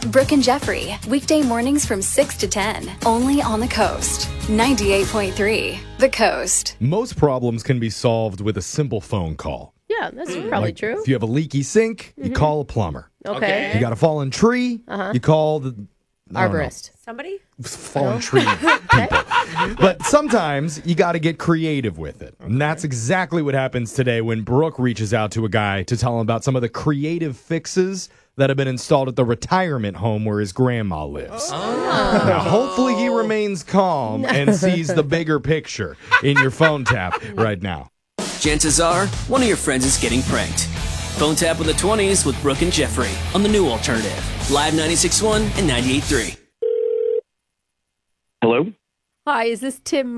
Brooke and Jeffrey, weekday mornings from 6 to 10, only on the Coast. 98.3, The Coast. Most problems can be solved with a simple phone call. Yeah, that's probably true. If you have a leaky sink, you call a plumber. Okay. You got a fallen tree, you call the Arborist. Somebody? fallen tree people. But sometimes you got to get creative with it. And that's exactly what happens today when Brooke reaches out to a guy to tell him about some of the creative fixes that have been installed at the retirement home where his grandma lives. Now, hopefully he remains calm and sees the bigger picture in your phone tap right now. Chances are, one of your friends is getting pranked. Phone tap in the 20s with Brooke and Jeffrey on the new alternative. Live 96.1 and 98.3. Hello? Hi, is this Tim?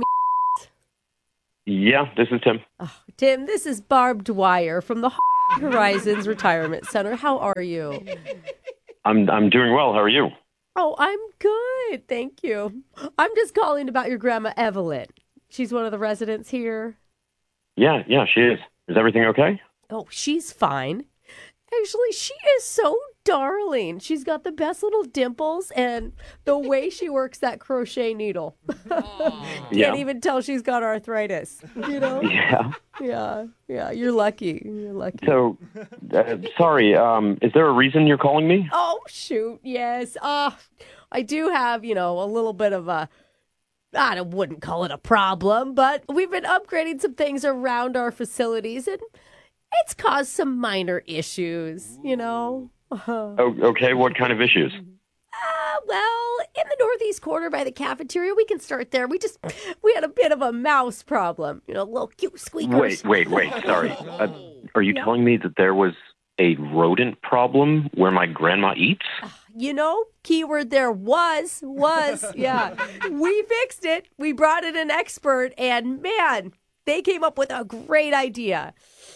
Yeah, this is Tim. Tim, this is Barb Dwyer from the Horizons Retirement Center. How are you? I'm doing well. How are you? Oh, I'm good. Thank you. I'm just calling about your grandma Evelyn. She's one of the residents here. Yeah, she is. Is everything okay? Oh, she's fine. Actually, she is so darling. She's got the best little dimples and the way she works that crochet needle. Can't even tell she's got arthritis, you know? Yeah. Yeah. You're lucky. You're lucky. So, sorry, is there a reason you're calling me? Oh, shoot. Yes. I do have, a little bit of I wouldn't call it a problem, but we've been upgrading some things around our facilities, and it's caused some minor issues, Okay, what kind of issues? Well, in the northeast corner by the cafeteria, we can start there. We had a bit of a mouse problem, little cute squeakers. Wait, sorry. Are you telling me that there was a rodent problem where my grandma eats? Keyword there was, yeah. We fixed it. We brought in an expert, and man, they came up with a great idea.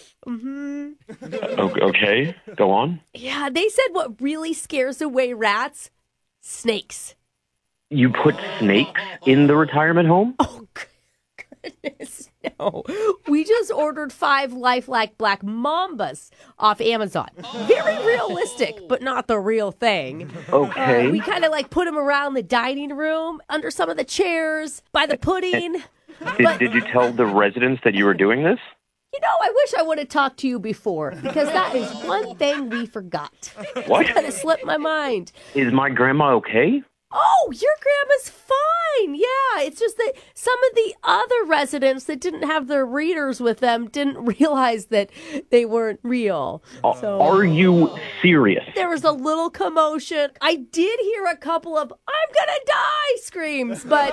Okay, go on. Yeah, they said what really scares away rats? Snakes. You put snakes in the retirement home? Oh, goodness, no. We just ordered 5 lifelike black mambas off Amazon. Very realistic, but not the real thing. Okay. We kind of put them around the dining room, under some of the chairs, by the pudding. Did you tell the residents that you were doing this? I wish I would have talked to you before, because that is one thing we forgot. What? It kind of slipped my mind. Is my grandma okay? Oh, your grandma's fine. Yeah, it's just that some of the other residents that didn't have their readers with them didn't realize that they weren't real. Are you serious? There was a little commotion. I did hear a couple of "I'm gonna die" screams, but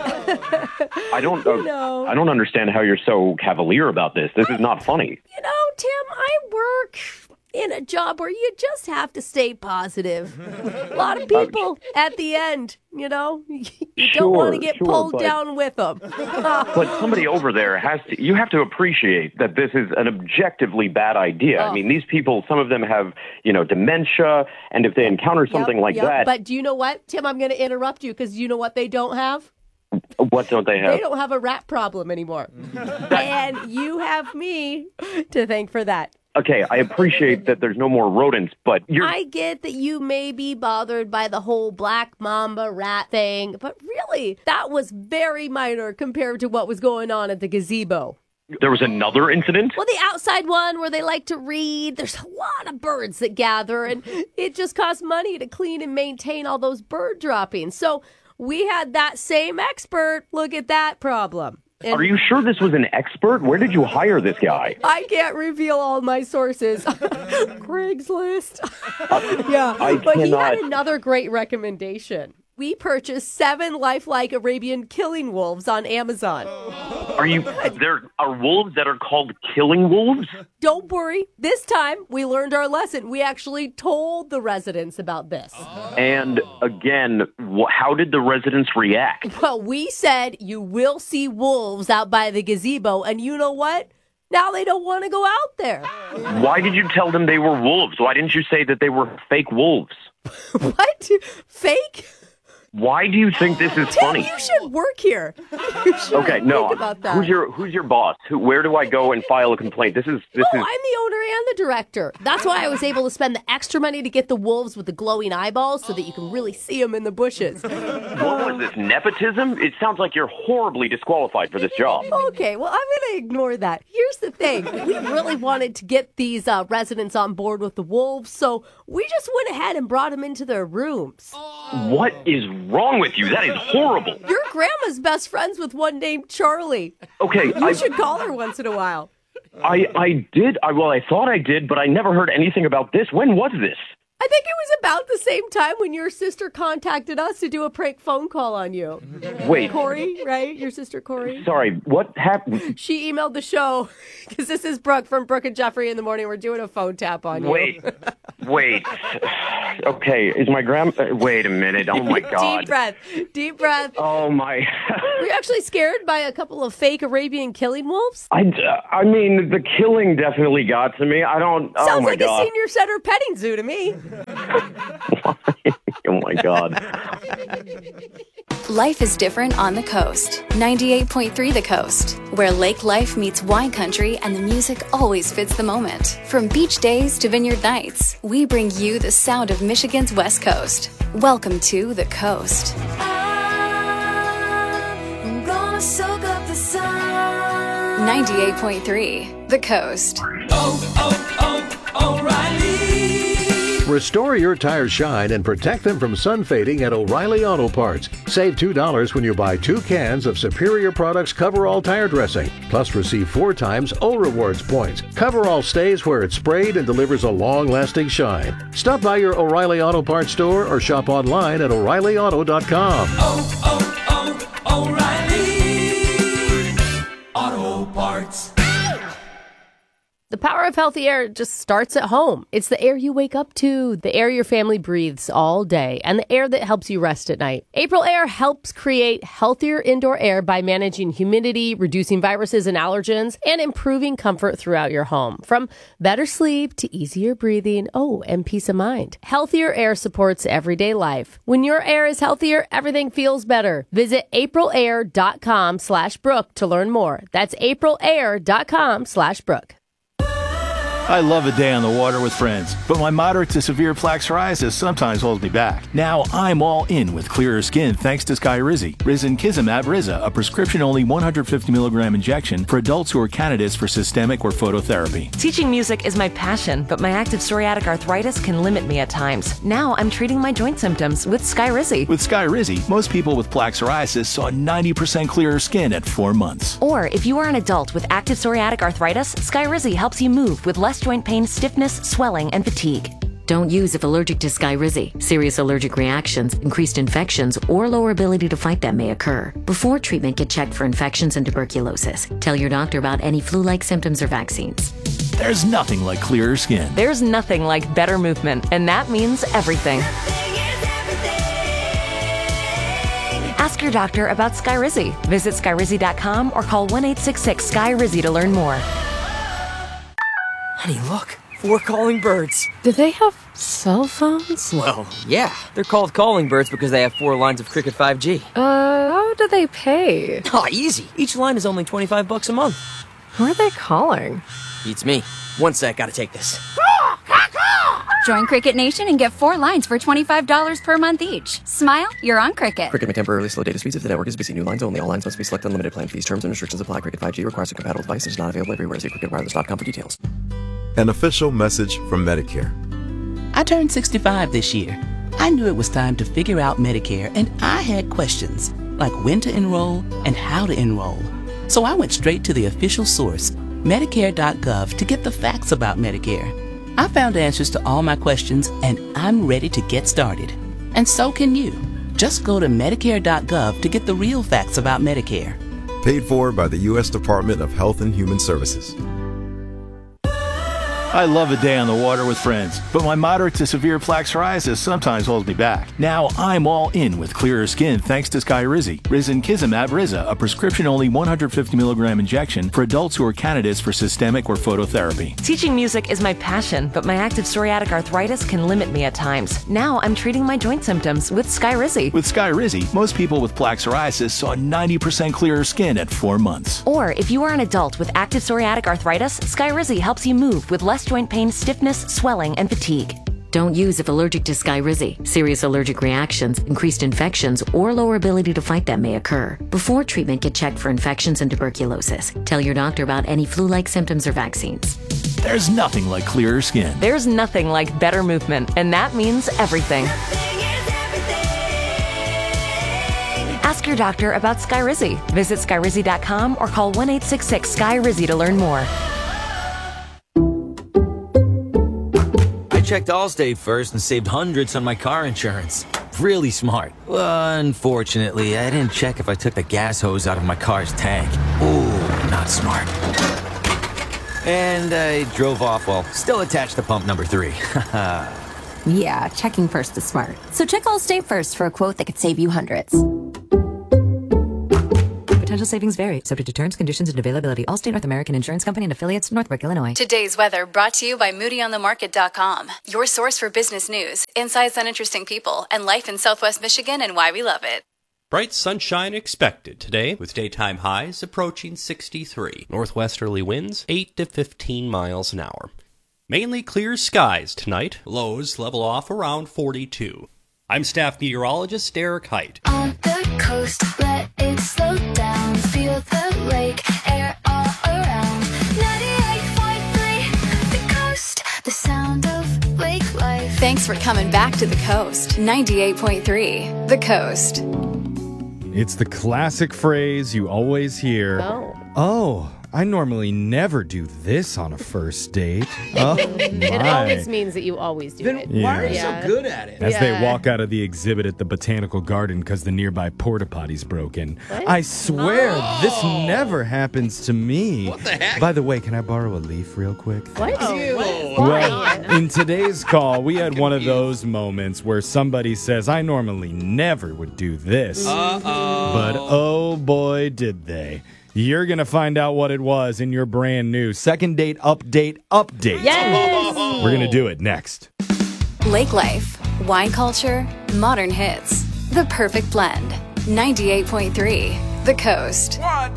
I don't understand how you're so cavalier about this. This is not funny. Tim, I work in a job where you just have to stay positive. A lot of people at the end, you don't want to get pulled down with them. But somebody over there you have to appreciate that this is an objectively bad idea. I mean, these people, some of them have, dementia, and if they encounter something like that. But do you know what, Tim, I'm going to interrupt you because you know what they don't have? What don't they have? They don't have a rat problem anymore. And you have me to thank for that. Okay, I appreciate that there's no more rodents, but I get that you may be bothered by the whole black mamba rat thing, but really, that was very minor compared to what was going on at the gazebo. There was another incident? Well, the outside one where they like to read, there's a lot of birds that gather, and it just costs money to clean and maintain all those bird droppings. So we had that same expert look at that problem. Are you sure this was an expert? Where did you hire this guy? I can't reveal all my sources. Craigslist. Yeah, but he had another great recommendation. We purchased 7 lifelike Arabian killing wolves on Amazon. There are wolves that are called killing wolves? Don't worry. This time, we learned our lesson. We actually told the residents about this. And again, how did the residents react? Well, we said you will see wolves out by the gazebo, and you know what? Now they don't want to go out there. Why did you tell them they were wolves? Why didn't you say that they were fake wolves? What? Fake? Why do you think this is funny? You should work here. You should Okay, no. think about that. Who's your boss? Where do I go and file a complaint? This is. I'm the owner and the director. That's why I was able to spend the extra money to get the wolves with the glowing eyeballs so that you can really see them in the bushes. What was this, nepotism? It sounds like you're horribly disqualified for this job. Okay, well, I'm going to ignore that. Here's the thing. We really wanted to get these residents on board with the wolves, so we just went ahead and brought them into their rooms. What is wrong with you? That is horrible. Your grandma's best friends with one named Charlie. Okay, You should call her once in a while. I did. I thought I did, but I never heard anything about this. When was this? I think it was about the same time when your sister contacted us to do a prank phone call on you. Wait. Corey, right? Your sister Corey? Sorry, what happened? She emailed the show because this is Brooke from Brooke and Jeffrey in the Morning. We're doing a phone tap on you. Wait. Okay, is my grandma... Wait a minute. Oh, my God. Deep breath. Oh, my... Were you actually scared by a couple of fake Arabian killing wolves? I mean, the killing definitely got to me. I don't... Sounds oh, my like God. a senior center petting zoo to me. Oh, my God. Life is different on the coast. 98.3 The Coast, where lake life meets wine country and the music always fits the moment. From beach days to vineyard nights, we bring you the sound of Michigan's West Coast. Welcome to The Coast. I'm gonna soak up the sun. 98.3 The Coast. O'Reilly. Restore your tires shine and protect them from sun fading at O'Reilly Auto Parts. Save $2 when you buy 2 cans of Superior Products Coverall Tire Dressing. Plus receive 4 times O Rewards points. Coverall stays where it's sprayed and delivers a long-lasting shine. Stop by your O'Reilly Auto Parts store or shop online at O'ReillyAuto.com. O'Reilly Auto Parts. The power of healthy air just starts at home. It's the air you wake up to, the air your family breathes all day, and the air that helps you rest at night. April Air helps create healthier indoor air by managing humidity, reducing viruses and allergens, and improving comfort throughout your home. From better sleep to easier breathing, and peace of mind. Healthier air supports everyday life. When your air is healthier, everything feels better. Visit aprilair.com/Brooke to learn more. That's aprilair.com/Brooke. I love a day on the water with friends, but my moderate to severe plaque psoriasis sometimes holds me back. Now I'm all in with clearer skin thanks to Skyrizi. Risankizumab Riza, a prescription-only 150 milligram injection for adults who are candidates for systemic or phototherapy. Teaching music is my passion, but my active psoriatic arthritis can limit me at times. Now I'm treating my joint symptoms with Skyrizi. With Skyrizi, most people with plaque psoriasis saw 90% clearer skin at 4 months. Or if you are an adult with active psoriatic arthritis, Skyrizi helps you move with less joint pain, stiffness, swelling, and fatigue. Don't use if allergic to Skyrizi. Serious allergic reactions, increased infections, or lower ability to fight them may occur. Before treatment, get checked for infections and tuberculosis. Tell your doctor about any flu-like symptoms or vaccines. There's nothing like clearer skin. There's nothing like better movement, and that means everything. Ask your doctor about Skyrizi. Visit Skyrizi.com or call 1-866-SKY-RIZI to learn more. Honey, look. 4 calling birds. Do they have cell phones? Well, yeah. They're called calling birds because they have 4 lines of Cricket 5G. How do they pay? Oh, easy. Each line is only $25 a month. Who are they calling? Beats me. One sec, gotta take this. Join Cricket Nation and get 4 lines for $25 per month each. Smile, you're on Cricket. Cricket may temporarily slow data speeds if the network is busy. New lines only. All lines must be selected. Unlimited plan fees. Terms and restrictions apply. Cricket 5G requires a compatible device and is not available everywhere. See cricketwireless.com for details. An official message from Medicare. I turned 65 this year. I knew it was time to figure out Medicare, and I had questions, like when to enroll and how to enroll. So I went straight to the official source, Medicare.gov, to get the facts about Medicare. I found answers to all my questions, and I'm ready to get started. And so can you. Just go to Medicare.gov to get the real facts about Medicare. Paid for by the U.S. Department of Health and Human Services. I love a day on the water with friends, but my moderate to severe plaque psoriasis sometimes holds me back. Now I'm all in with clearer skin thanks to Skyrizi. Risankizumab Riza, a prescription-only 150 milligram injection for adults who are candidates for systemic or phototherapy. Teaching music is my passion, but my active psoriatic arthritis can limit me at times. Now I'm treating my joint symptoms with Skyrizi. With Skyrizi, most people with plaque psoriasis saw 90% clearer skin at 4 months. Or if you are an adult with active psoriatic arthritis, Skyrizi helps you move with less joint pain, stiffness, swelling, and fatigue. Don't use if allergic to Skyrizi. Serious allergic reactions, increased infections, or lower ability to fight them may occur. Before treatment, get checked for infections and tuberculosis. Tell your doctor about any flu-like symptoms or vaccines. There's nothing like clearer skin. There's nothing like better movement, and that means everything. Ask your doctor about Skyrizi. Visit Skyrizi.com or call 1-866-SKY-RIZZI to learn more. I checked Allstate first and saved hundreds on my car insurance. Really smart. Unfortunately, I didn't check if I took the gas hose out of my car's tank. Ooh, not smart. And I drove off while still attached to pump number 3. Yeah, checking first is smart. So check Allstate first for a quote that could save you hundreds. Potential savings vary, subject to terms, conditions, and availability. Allstate North American Insurance Company and affiliates, Northbrook, Illinois. Today's weather brought to you by MoodyOnTheMarket.com, your source for business news, insights on interesting people, and life in Southwest Michigan and why we love it. Bright sunshine expected today, with daytime highs approaching 63. Northwesterly winds 8 to 15 miles an hour. Mainly clear skies tonight. Lows level off around 42. I'm staff meteorologist Derek Height. On the coast, let it slow down. Feel the lake, air all around. 98.3, the coast, the sound of lake life. Thanks for coming back to the coast. 98.3, the coast. It's the classic phrase you always hear. Oh, I normally never do this on a first date. Oh, It always means that you always do it. why are you Yeah. so good at it? As they walk out of the exhibit at the Botanical Garden because the nearby porta potty's broken. What? I swear, this never happens to me. What the heck? By the way, can I borrow a leaf real quick? What? Well, in today's call, we had one of those moments where somebody says, I normally never would do this. But oh boy, did they. You're going to find out what it was in your brand new Second Date Update. Yes! We're going to do it next. Lake life, wine culture, modern hits. The perfect blend. 98.3, the coast.